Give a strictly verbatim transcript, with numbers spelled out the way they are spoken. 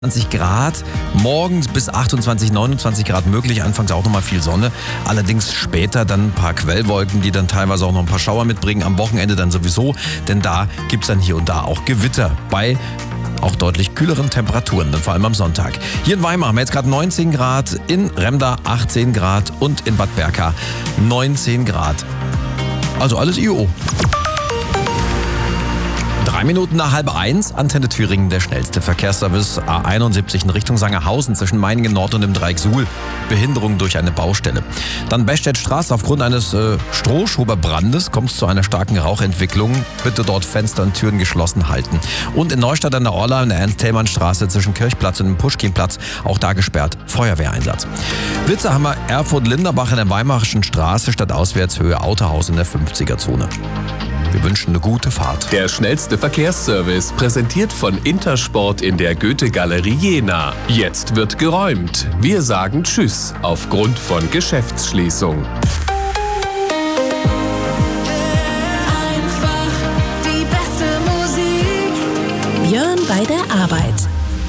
zwanzig Grad, morgens bis achtundzwanzig, neunundzwanzig Grad möglich, anfangs auch nochmal viel Sonne, allerdings später dann ein paar Quellwolken, die dann teilweise auch noch ein paar Schauer mitbringen, am Wochenende dann sowieso, denn da gibt's dann hier und da auch Gewitter bei auch deutlich kühleren Temperaturen, dann vor allem am Sonntag. Hier in Weimar haben wir jetzt gerade neunzehn Grad, in Remda achtzehn Grad und in Bad Berka neunzehn Grad. Also alles I O. Drei Minuten nach halb eins, Antenne Thüringen, der schnellste Verkehrsservice A einundsiebzig in Richtung Sangerhausen zwischen Meiningen Nord und dem Dreieck Suhl. Behinderung durch eine Baustelle. Dann Bestettstraße, aufgrund eines äh, Strohschoberbrandes kommt es zu einer starken Rauchentwicklung. Bitte dort Fenster und Türen geschlossen halten. Und in Neustadt an der Orla in der Ernst-Thälmann-Straße zwischen Kirchplatz und dem Puschkinplatz, auch da gesperrt, Feuerwehreinsatz. Blitze haben wir Erfurt-Linderbach in der Weimarischen Straße, stadtauswärts Höhe Autohaus in der fünfziger-Zone. Wir wünschen eine gute Fahrt. Der schnellste Verkehrsservice, präsentiert von Intersport in der Goethe-Galerie Jena. Jetzt wird geräumt. Wir sagen Tschüss aufgrund von Geschäftsschließung. Einfach die beste Musik. Björn bei der Arbeit.